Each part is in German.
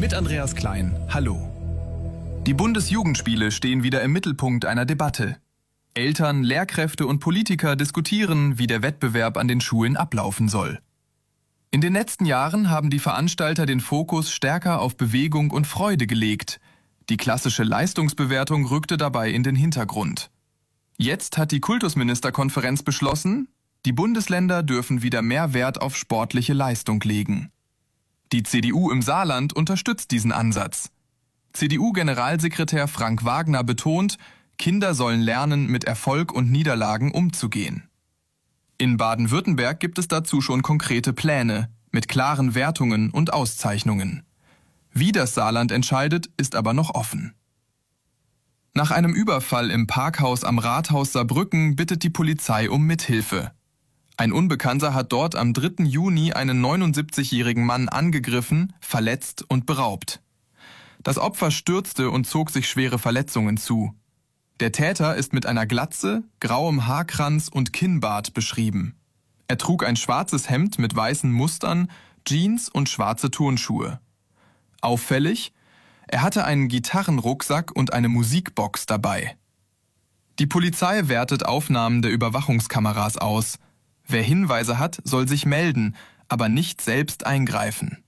Mit Andreas Klein. Hallo. Die Bundesjugendspiele stehen wieder im Mittelpunkt einer Debatte. Eltern, Lehrkräfte und Politiker diskutieren, wie der Wettbewerb an den Schulen ablaufen soll. In den letzten Jahren haben die Veranstalter den Fokus stärker auf Bewegung und Freude gelegt. Die klassische Leistungsbewertung rückte dabei in den Hintergrund. Jetzt hat die Kultusministerkonferenz beschlossen, die Bundesländer dürfen wieder mehr Wert auf sportliche Leistung legen. Die CDU im Saarland unterstützt diesen Ansatz. CDU-Generalsekretär Frank Wagner betont, Kinder sollen lernen, mit Erfolg und Niederlagen umzugehen. In Baden-Württemberg gibt es dazu schon konkrete Pläne mit klaren Wertungen und Auszeichnungen. Wie das Saarland entscheidet, ist aber noch offen. Nach einem Überfall im Parkhaus am Rathaus Saarbrücken bittet die Polizei um Mithilfe. Ein Unbekannter hat dort am 3. Juni einen 79-jährigen Mann angegriffen, verletzt und beraubt. Das Opfer stürzte und zog sich schwere Verletzungen zu. Der Täter ist mit einer Glatze, grauem Haarkranz und Kinnbart beschrieben. Er trug ein schwarzes Hemd mit weißen Mustern, Jeans und schwarze Turnschuhe. Auffällig, er hatte einen Gitarrenrucksack und eine Musikbox dabei. Die Polizei wertet Aufnahmen der Überwachungskameras aus. Wer Hinweise hat, soll sich melden, aber nicht selbst eingreifen.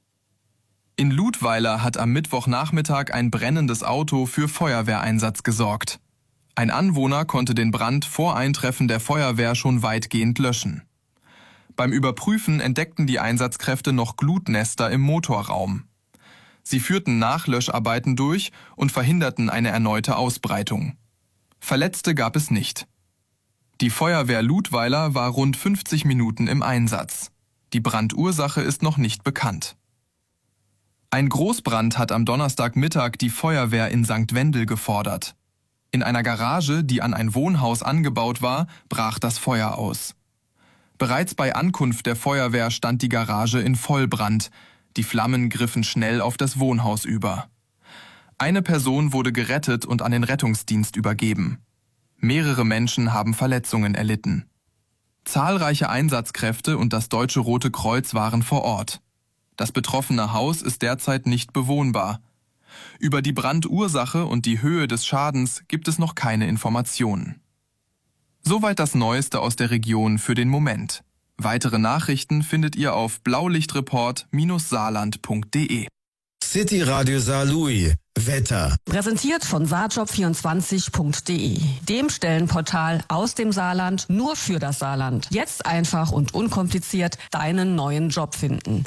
In Ludweiler hat am Mittwochnachmittag ein brennendes Auto für Feuerwehreinsatz gesorgt. Ein Anwohner konnte den Brand vor Eintreffen der Feuerwehr schon weitgehend löschen. Beim Überprüfen entdeckten die Einsatzkräfte noch Glutnester im Motorraum. Sie führten Nachlöscharbeiten durch und verhinderten eine erneute Ausbreitung. Verletzte gab es nicht. Die Feuerwehr Ludweiler war rund 50 Minuten im Einsatz. Die Brandursache ist noch nicht bekannt. Ein Großbrand hat am Donnerstagmittag die Feuerwehr in St. Wendel gefordert. In einer Garage, die an ein Wohnhaus angebaut war, brach das Feuer aus. Bereits bei Ankunft der Feuerwehr stand die Garage in Vollbrand. Die Flammen griffen schnell auf das Wohnhaus über. Eine Person wurde gerettet und an den Rettungsdienst übergeben. Mehrere Menschen haben Verletzungen erlitten. Zahlreiche Einsatzkräfte und das Deutsche Rote Kreuz waren vor Ort. Das betroffene Haus ist derzeit nicht bewohnbar. Über die Brandursache und die Höhe des Schadens gibt es noch keine Informationen. Soweit das Neueste aus der Region für den Moment. Weitere Nachrichten findet ihr auf blaulichtreport-saarland.de. City Radio Saarlouis. Wetter. Präsentiert von saarjob24.de, dem Stellenportal aus dem Saarland nur für das Saarland. Jetzt einfach und unkompliziert deinen neuen Job finden.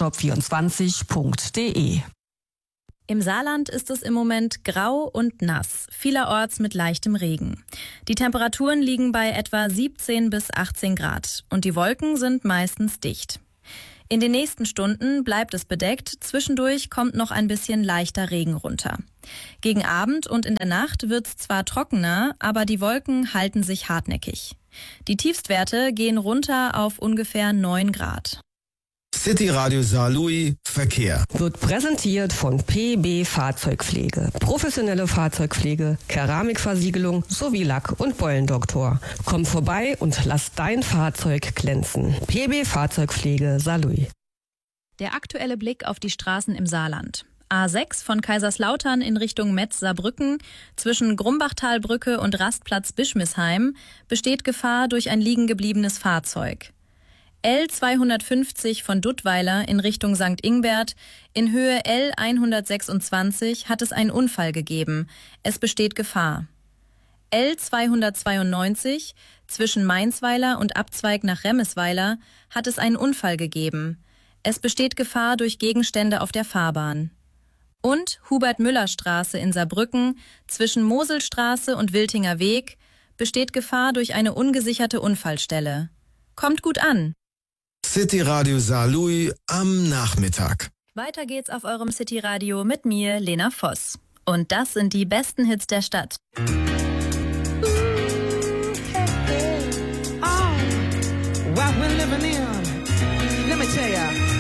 saarjob24.de. Im Saarland ist es im Moment grau und nass, vielerorts mit leichtem Regen. Die Temperaturen liegen bei etwa 17 bis 18 Grad und die Wolken sind meistens dicht. In den nächsten Stunden bleibt es bedeckt, zwischendurch kommt noch ein bisschen leichter Regen runter. Gegen Abend und in der Nacht wird es zwar trockener, aber die Wolken halten sich hartnäckig. Die Tiefstwerte gehen runter auf ungefähr 9 Grad. City Radio Saarlouis Verkehr. Wird präsentiert von PB Fahrzeugpflege. Professionelle Fahrzeugpflege, Keramikversiegelung sowie Lack- und Beulendoktor. Komm vorbei und lass dein Fahrzeug glänzen. PB Fahrzeugpflege Saarlouis. Der aktuelle Blick auf die Straßen im Saarland. A6 von Kaiserslautern in Richtung Metz-Saarbrücken zwischen Grumbachtalbrücke und Rastplatz Bischmisheim besteht Gefahr durch ein liegengebliebenes Fahrzeug. L250 von Duttweiler in Richtung St. Ingbert in Höhe L126 hat es einen Unfall gegeben. Es besteht Gefahr. L292 zwischen Mainzweiler und Abzweig nach Remesweiler hat es einen Unfall gegeben. Es besteht Gefahr durch Gegenstände auf der Fahrbahn. Und Hubert-Müller-Straße in Saarbrücken zwischen Moselstraße und Wiltinger Weg besteht Gefahr durch eine ungesicherte Unfallstelle. Kommt gut an! City Radio Saarlouis am Nachmittag. Weiter geht's auf eurem City Radio mit mir, Lena Voss. Und das sind die besten Hits der Stadt. What we're living in, let me tell ya.